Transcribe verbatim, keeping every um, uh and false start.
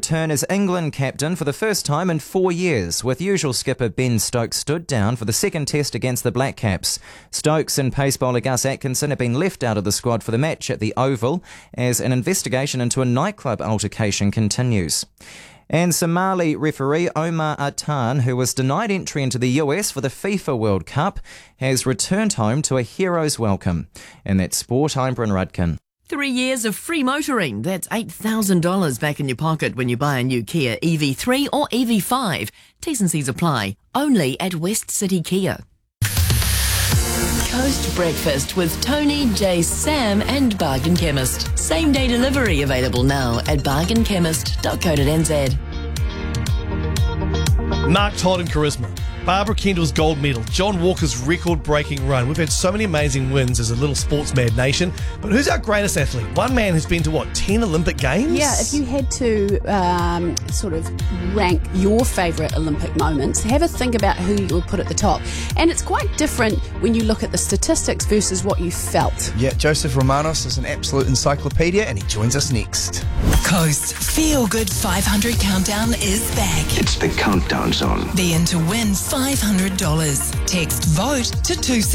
return as England captain for the first time in four years, with usual skipper Ben Stokes stood down for the second test against the Black Caps. Stokes and pace bowler Gus Atkinson have been left out of the squad for the match at the Oval as an investigation into a nightclub altercation continues. And Somali referee Omar Atan, who was denied entry into the U S for the FIFA World Cup, has returned home to a hero's welcome. And that's sport, I'm Bryn Rudkin. Three years of free motoring. That's eight thousand dollars back in your pocket when you buy a new Kia E V three or E V five. T's and C's apply. Only at West City Kia. Coast Breakfast with Tony, Jay, Sam and Bargain Chemist. Same day delivery available now at bargain chemist dot co dot n z. Mark Todd and Charisma, Barbara Kendall's gold medal, John Walker's record-breaking run. We've had so many amazing wins as a little sports-mad nation. But who's our greatest athlete? One man who's been to, what, ten Olympic Games? Yeah, if you had to um, sort of rank your favourite Olympic moments, have a think about who you would put at the top. And it's quite different when you look at the statistics versus what you felt. Yeah, Joseph Romanos is an absolute encyclopedia, and he joins us next. Coast's Feel Good five hundred Countdown is back. It's the Countdown Zone. Be in to win five hundred dollars. Text VOTE to two six